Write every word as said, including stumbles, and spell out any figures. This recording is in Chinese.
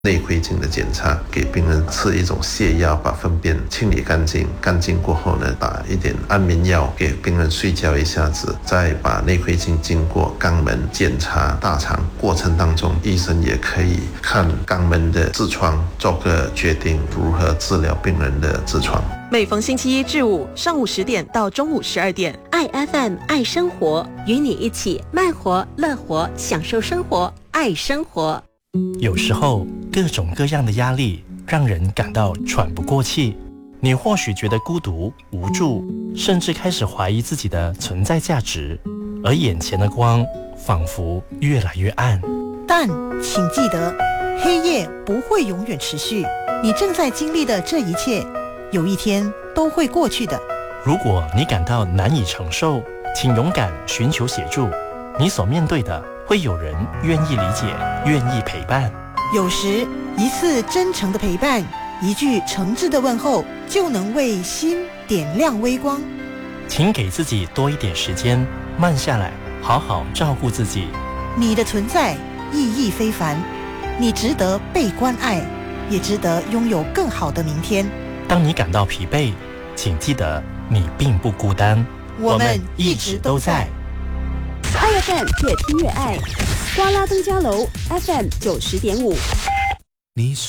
内窥镜的检查，给病人吃一种泻药，把粪便清理干净。干净过后呢，打一点安眠药给病人睡觉一下子，再把内窥镜经过肛门检查大肠。过程当中，医生也可以看肛门的痔疮，做个决定如何治疗病人的痔疮。 每逢星期一至五上午十点到中午十二点， 爱 F M 爱生活，与你一起慢活乐活，享受生活，爱生活。 有时候各种各样的压力让人感到喘不过气，你或许觉得孤独无助，甚至开始怀疑自己的存在价值，而眼前的光仿佛越来越暗。 但请记得，黑夜不会永远持续，你正在经历的这一切有一天都会过去的。 如果你感到难以承受，请勇敢寻求协助，你所面对的会有人愿意理解，愿意陪伴。 有时一次真诚的陪伴，一句诚挚的问候，就能为心点亮微光。 请给自己多一点时间，慢下来，好好照顾自己。 你的存在意义非凡，你值得被关爱，也值得拥有更好的明天。 当你感到疲惫，请记得你并不孤单， 我们一直都在。 爱 F M 越听越爱，瓜拉登嘉楼 F M 九十点五。 你说